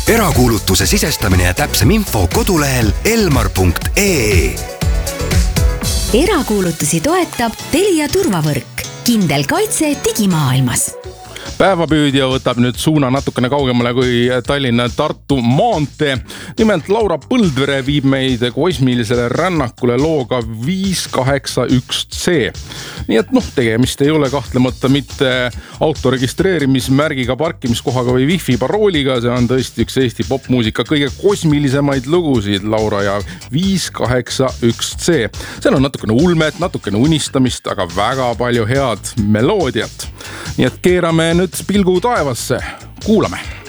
Erakuulutuse sisestamine ja täpsem info kodulehel elmar.ee. Erakuulutusi toetab Telia turvavõrk. Kindel kaitse digimaailmas. Päevapüüdja võtab nüüd suuna natukene kaugemale kui Tallinna-Tartu maantee. Nimelt Laura Põldvere viib meid kosmilisele rännakule looga 581C. Nii et tegemist ei ole kahtlemata mitte autoregistreerimismärgiga, parkimiskohaga või wifi parooliga. See on tõesti üks Eesti popmuusika kõige kosmilisemaid lugusid, Laura ja 581C. Seal on natukene ulmet, natukene unistamist, aga väga palju head meloodiat. Nii et keerame nüüd pilgu taevasse. Kuulame!